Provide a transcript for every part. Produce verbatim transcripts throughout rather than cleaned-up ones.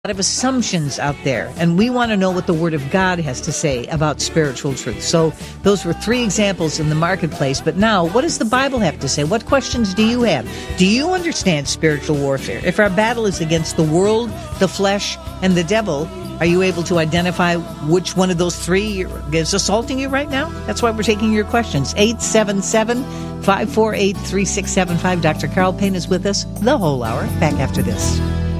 of assumptions out there, and we want to know what the Word of God has to say about spiritual truth. So those were three examples in the marketplace, but now what does the Bible have to say? What questions do you have? Do you understand spiritual warfare? If our battle is against the world, the flesh, and the devil, are you able to identify which one of those three is assaulting you right now? That's why we're taking your questions. eight seven seven, five four eight, three six seven five. Doctor Carl Payne is with us the whole hour. Back after this.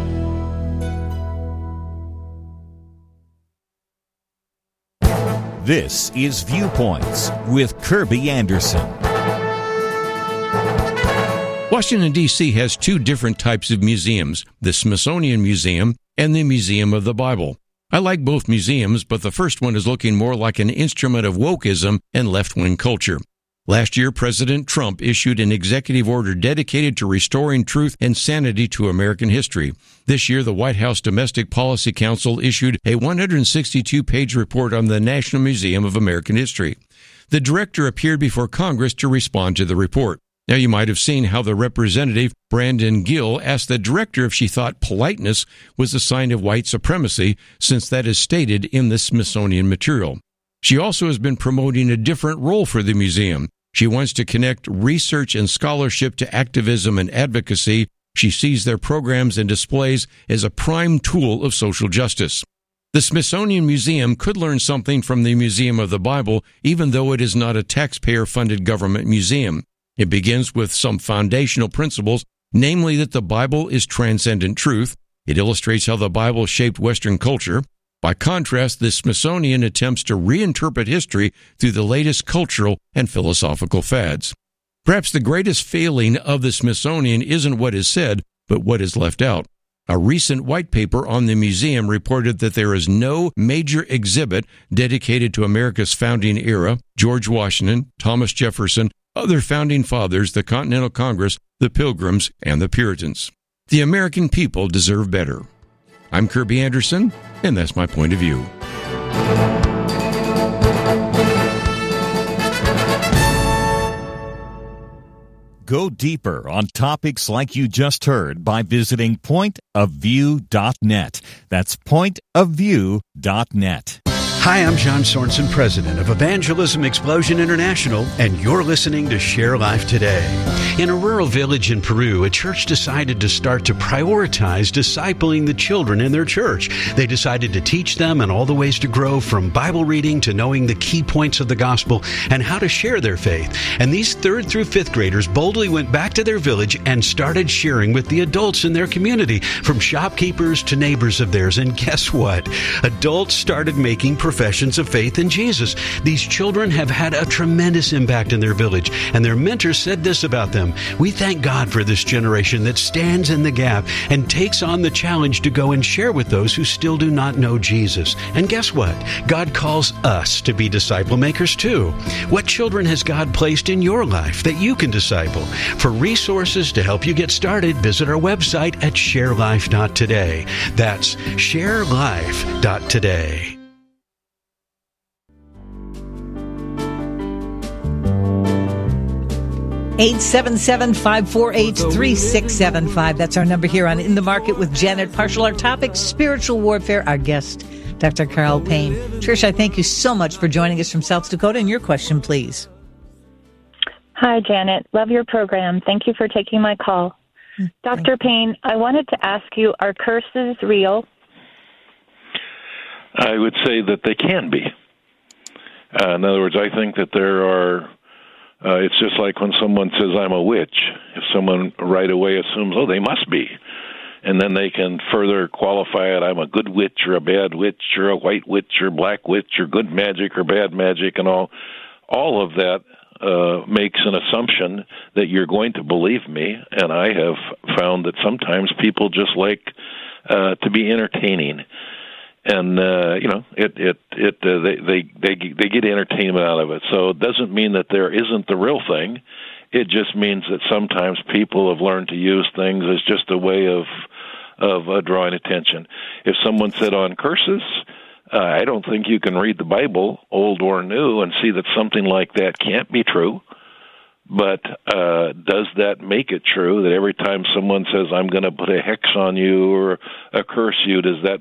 This is Viewpoints with Kirby Anderson. Washington, D C has two different types of museums, the Smithsonian Museum and the Museum of the Bible. I like both museums, but the first one is looking more like an instrument of wokeism and left-wing culture. Last year, President Trump issued an executive order dedicated to restoring truth and sanity to American history. This year, the White House Domestic Policy Council issued a one hundred sixty-two page report on the National Museum of American History. The director appeared before Congress to respond to the report. Now, you might have seen how the representative, Brandon Gill, asked the director if she thought politeness was a sign of white supremacy, since that is stated in the Smithsonian material. She also has been promoting a different role for the museum. She wants to connect research and scholarship to activism and advocacy. She sees their programs and displays as a prime tool of social justice. The Smithsonian Museum could learn something from the Museum of the Bible, even though it is not a taxpayer-funded government museum. It begins with some foundational principles, namely that the Bible is transcendent truth. It illustrates how the Bible shaped Western culture. By contrast, the Smithsonian attempts to reinterpret history through the latest cultural and philosophical fads. Perhaps the greatest failing of the Smithsonian isn't what is said, but what is left out. A recent white paper on the museum reported that there is no major exhibit dedicated to America's founding era, George Washington, Thomas Jefferson, other founding fathers, the Continental Congress, the Pilgrims, and the Puritans. The American people deserve better. I'm Kirby Anderson, and that's my point of view. Go deeper on topics like you just heard by visiting point of view dot net. That's point of view dot net. Hi, I'm John Sorensen, president of Evangelism Explosion International, and you're listening to Share Life Today. In a rural village in Peru, a church decided to start to prioritize discipling the children in their church. They decided to teach them in all the ways to grow, from Bible reading to knowing the key points of the gospel and how to share their faith. And these third through fifth graders boldly went back to their village and started sharing with the adults in their community, from shopkeepers to neighbors of theirs. And guess what? Adults started making professions of faith in Jesus. These children have had a tremendous impact in their village, and their mentors said this about them: "We thank God for this generation that stands in the gap and takes on the challenge to go and share with those who still do not know Jesus." And guess what? God calls us to be disciple makers too. What children has God placed in your life that you can disciple? For resources to help you get started, visit our website at share life dot today. That's share life dot today. eight seven seven, five four eight, three six seven five. That's our number here on In the Market with Janet Parshall. Our topic, spiritual warfare. Our guest, Doctor Carl Payne. Trish, I thank you so much for joining us from South Dakota. And your question, please. Hi, Janet. Love your program. Thank you for taking my call. Doctor Payne, I wanted to ask you, are curses real? I would say that they can be. Uh, in other words, I think that there are... Uh, it's just like when someone says, "I'm a witch." If someone right away assumes, oh, they must be. And then they can further qualify it. I'm a good witch or a bad witch or a white witch or black witch or good magic or bad magic and all. All of that uh, makes an assumption that you're going to believe me. And I have found that sometimes people just like uh, to be entertaining. And uh, you know, it it it uh, they they they they get entertainment out of it. So it doesn't mean that there isn't the real thing. It just means that sometimes people have learned to use things as just a way of of uh, drawing attention. If someone said on curses, uh, I don't think you can read the Bible, old or new, and see that something like that can't be true. But uh, does that make it true that every time someone says, I'm going to put a hex on you or a curse you, does that